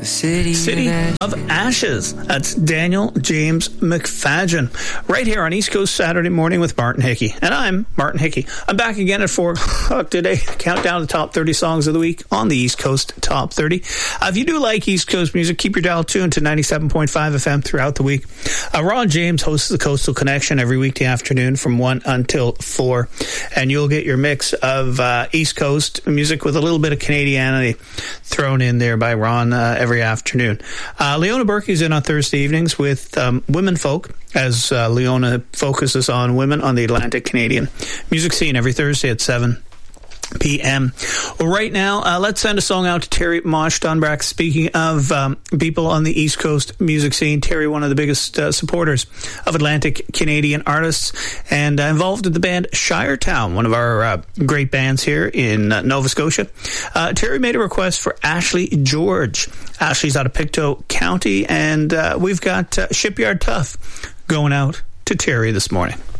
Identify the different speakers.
Speaker 1: City of Ashes. That's Daniel James McFadgen. Right here on East Coast Saturday Morning with Martin Hickey. And I'm Martin Hickey. I'm back again at 4 o'clock today. Countdown to the top 30 songs of the week on the East Coast Top 30. If you do like East Coast music, keep your dial tuned to 97.5 FM throughout the week. Ron James hosts the Coastal Connection every weekday afternoon from 1 until 4. And you'll get your mix of East Coast music with a little bit of Canadianity thrown in there by Ron every afternoon. Leona Berkey's in on Thursday evenings with Women Folk, as Leona focuses on women on the Atlantic Canadian music scene every Thursday at 7 p.m. Well, right now, let's send a song out to Terry Mosh Dunbrack. Speaking of people on the East Coast music scene, Terry, one of the biggest supporters of Atlantic Canadian artists, and involved in the band Shiretown, one of our great bands here in Nova Scotia. Terry made a request for Ashley George. Ashley's out of Pictou County, and we've got Shipyard Tough going out to Terry this morning.